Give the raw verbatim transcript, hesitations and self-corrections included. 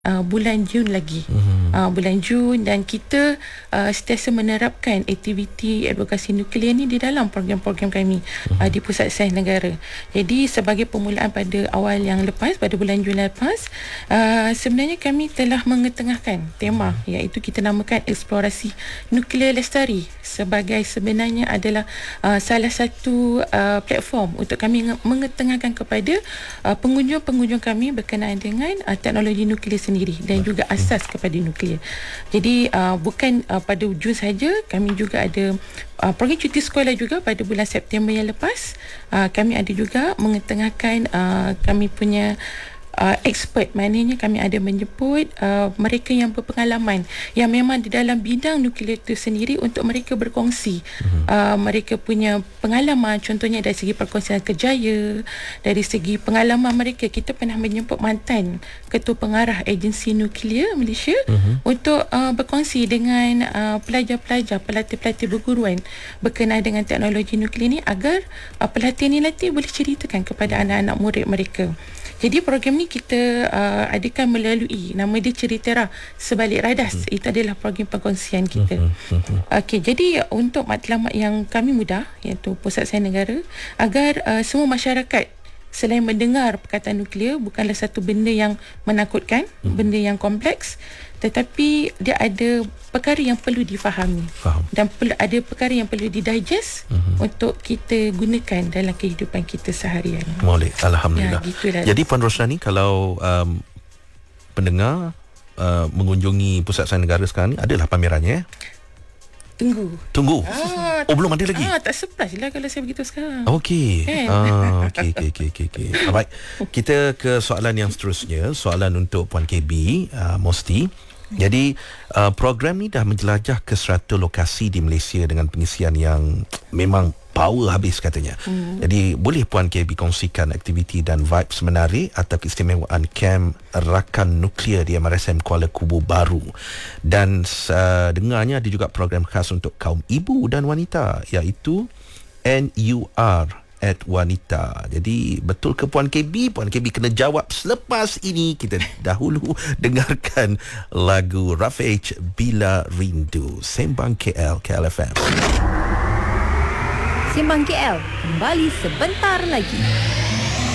Uh, bulan Jun lagi, mm-hmm. uh, bulan Jun, dan kita uh, sentiasa menerapkan aktiviti advokasi nuklear ni di dalam program-program kami, mm-hmm. uh, di Pusat Sains Negara. Jadi sebagai permulaan pada awal yang lepas, pada bulan Jun lepas, uh, sebenarnya kami telah mengetengahkan tema, mm-hmm. iaitu kita namakan eksplorasi nuklear lestari, sebagai sebenarnya adalah uh, salah satu uh, platform untuk kami mengetengahkan kepada uh, pengunjung-pengunjung kami berkenaan dengan uh, teknologi nuklear sendiri dan juga asas kepada nuklear. Jadi uh, bukan uh, pada Jun saja, kami juga ada uh, program cuti sekolah juga pada bulan September yang lepas. Uh, kami ada juga mengetengahkan uh, kami punya Uh, expert, maknanya kami ada menjemput uh, mereka yang berpengalaman, yang memang di dalam bidang nuklear itu sendiri, untuk mereka berkongsi uh-huh. uh, mereka punya pengalaman, contohnya dari segi perkongsian kerjaya, dari segi pengalaman mereka. Kita pernah menjemput mantan Ketua Pengarah Agensi Nuklear Malaysia uh-huh. untuk uh, berkongsi dengan uh, pelajar-pelajar, pelatih-pelatih berguruan berkenaan dengan teknologi nuklear ni, agar uh, pelatih ni nanti boleh ceritakan kepada anak-anak murid mereka. Jadi program ni kita uh, adakan melalui, nama dia Ceritera Sebalik Radas. Hmm. Itu adalah program perkongsian kita. Hmm. Hmm. Okey, jadi untuk matlamat yang kami mudah, iaitu Pusat Sains Negara, agar uh, semua masyarakat selain mendengar perkataan nuklear bukanlah satu benda yang menakutkan, hmm. benda yang kompleks, tetapi dia ada perkara yang perlu difahami. Faham. Dan perlu, ada perkara yang perlu didigest uh-huh. untuk kita gunakan dalam kehidupan kita seharian. Boleh, Alhamdulillah. Ya, jadi Puan Rosnani, kalau um, pendengar uh, mengunjungi Pusat Sains Negara sekarang ni, adalah pamerannya? Tunggu. Tunggu. Ah, oh, belum ada lagi? Ah, tak surprise lah kalau saya begitu sekarang. Okey. Kan? Ah, okey, okey, okey, okey. Okay. Alright. Kita ke soalan yang seterusnya. Soalan untuk Puan K B, uh, Mosti. Jadi, uh, program ni dah menjelajah ke seratus lokasi di Malaysia dengan pengisian yang memang power habis katanya. Hmm. Jadi, boleh Puan K B kongsikan aktiviti dan vibes menarik atau keistimewaan kem rakan nuklear di M R S M Kuala Kubu Baru. Dan uh, dengarnya ada juga program khas untuk kaum ibu dan wanita, iaitu N U R at wanita. Jadi betul ke Puan K B? Puan K B kena jawab selepas ini. Kita dahulu dengarkan lagu Rafiq Bila Rindu. Sembang K L, K L F M. Sembang K L kembali sebentar lagi.